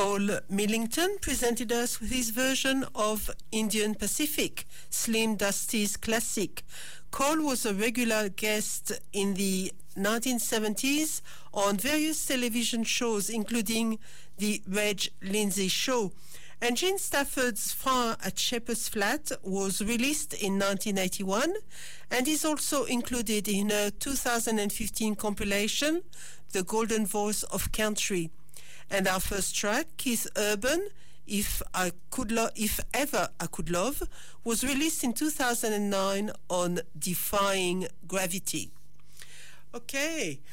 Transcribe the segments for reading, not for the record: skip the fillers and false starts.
Cole Millington presented us with his version of Indian Pacific, Slim Dusty's classic. Cole was a regular guest in the 1970s on various television shows, including The Reg Lindsay Show. And Gene Stafford's Fire at Shepherd's Flat was released in 1981 and is also included in a 2015 compilation, The Golden Voice of Country. And our first track, Keith Urban, If Ever I Could Love, was released in 2009 on Defying Gravity. Okay.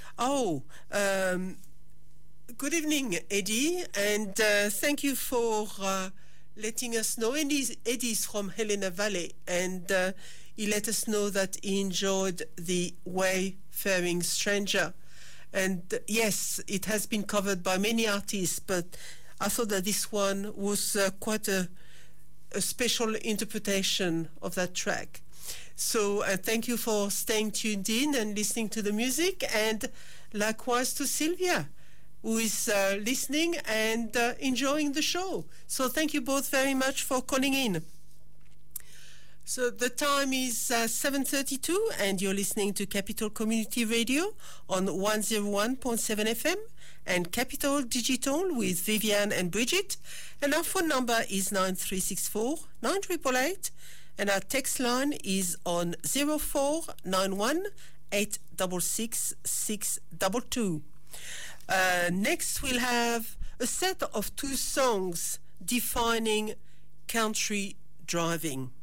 Good evening, Eddie, and thank you for letting us know. Eddie's from Helena Valley, and he let us know that he enjoyed The Wayfaring Stranger. And yes, it has been covered by many artists, but I thought that this one was quite a special interpretation of that track. So thank you for staying tuned in and listening to the music, and likewise to Sylvia, who is listening and enjoying the show. So thank you both very much for calling in. So the time is 7:32, and you're listening to Capital Community Radio on 101.7 FM and Capital Digital with Vivian and Bridget. And our phone number is 9364 9888, and our text line is on 0491 866 622. Next, we'll have a set of two songs defining country driving.